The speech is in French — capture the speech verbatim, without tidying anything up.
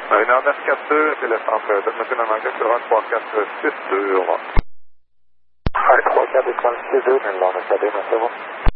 Un neuf quatre deux, c'est le centre de monsieur Nanangue sur un trois quatre six deux, au revoir. un trois quatre six deux, mais le Acadie, c'est bon.